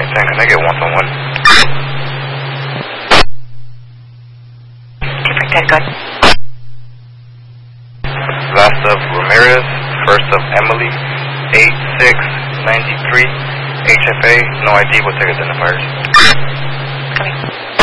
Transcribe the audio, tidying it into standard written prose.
10, can I get one-on-one? Different dead gun. Last of Ramirez, first of Emily, 8693, HFA, no ID, we'll take identifiers. Coming.